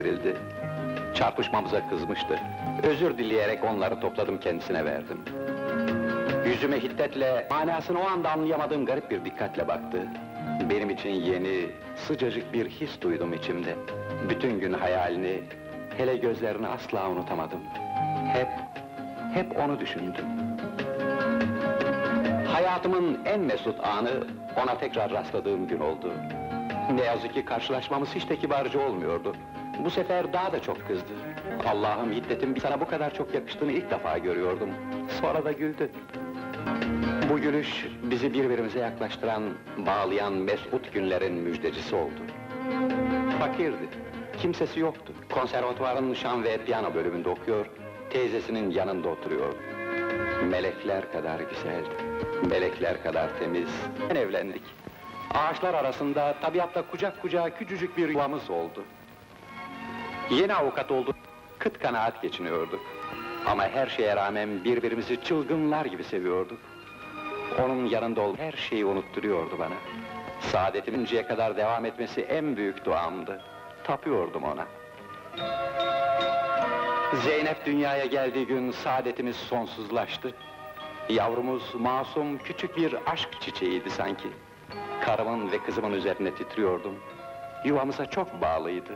verildi. Çarpışmamıza kızmıştı. Özür dileyerek onları topladım, kendisine verdim. Yüzüme hiddetle, manasını o anda anlayamadığım garip bir dikkatle baktı. Benim için yeni, sıcacık bir his duydum içimde. Bütün gün hayalini, hele gözlerini asla unutamadım. Hep onu düşündüm. Hayatımın en mesut anı, ona tekrar rastladığım gün oldu. Ne yazık ki karşılaşmamız hiç de kibarca olmuyordu. Bu sefer daha da çok kızdı. Allah'ım, hiddetin sana bu kadar çok yakıştığını ilk defa görüyordum. Sonra da güldü. Bu gülüş, bizi birbirimize yaklaştıran, bağlayan mesut günlerin müjdecisi oldu. Fakirdi, kimsesi yoktu. Konservatuvarın şan ve piyano bölümünde okuyor, teyzesinin yanında oturuyordu. Melekler kadar güzeldi, melekler kadar temiz. Evlendik. Ağaçlar arasında, tabiatla kucak kucağa küçücük bir yuvamız oldu. Yeni avukat olduk, kıt kanaat geçiniyorduk. Ama her şeye rağmen birbirimizi çılgınlar gibi seviyorduk. Onun yanında ol, her şeyi unutturuyordu bana. Saadetimin önceye kadar devam etmesi en büyük duamdı. Tapıyordum ona. Zeynep dünyaya geldiği gün saadetimiz sonsuzlaştı. Yavrumuz masum, küçük bir aşk çiçeğiydi sanki. Karımın ve kızımın üzerine titriyordum. Yuvamıza çok bağlıydı.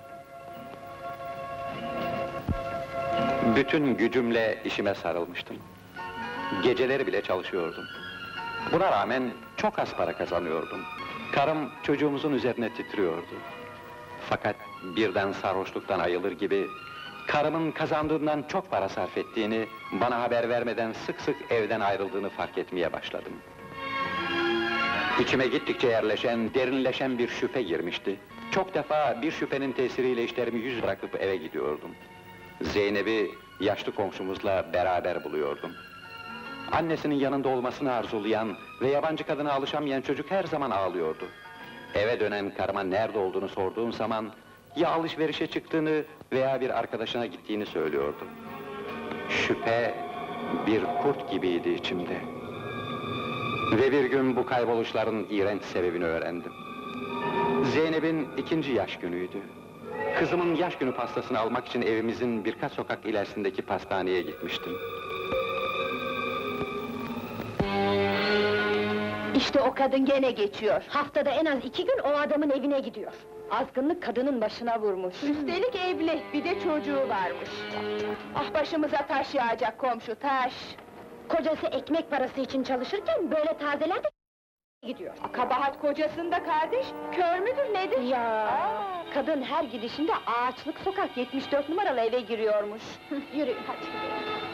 Bütün gücümle işime sarılmıştım. Geceleri bile çalışıyordum. Buna rağmen çok az para kazanıyordum. Karım çocuğumuzun üzerine titriyordu. Fakat birden sarhoşluktan ayılır gibi, karımın kazandığından çok para sarf ettiğini, bana haber vermeden sık sık evden ayrıldığını fark etmeye başladım. İçime gittikçe yerleşen, derinleşen bir şüphe girmişti. Çok defa bir şüphenin tesiriyle işlerimi yüz bırakıp eve gidiyordum. Zeynep'i yaşlı komşumuzla beraber buluyordum. Annesinin yanında olmasını arzulayan ve yabancı kadına alışamayan çocuk her zaman ağlıyordu. Eve dönen karıma nerede olduğunu sorduğum zaman, ya alışverişe çıktığını veya bir arkadaşına gittiğini söylüyordu. Şüphe bir kurt gibiydi içimde. Ve bir gün bu kayboluşların iğrenç sebebini öğrendim. Zeynep'in 2. yaş günüydü. Kızımın yaş günü pastasını almak için evimizin birkaç sokak ilerisindeki pastaneye gitmiştim. İşte o kadın gene geçiyor. Haftada en az 2 gün o adamın evine gidiyor. Azgınlık kadının başına vurmuş. Üstelik evli, bir de çocuğu varmış. Ah, başımıza taş yağacak komşu, taş! Kocası ekmek parası için çalışırken böyle tazeler de gidiyor. Kabahat kocasında kardeş, kör müdür nedir? Ya! Kadın her gidişinde ağaçlık sokak 74 numaralı eve giriyormuş. Yürüyün hadi.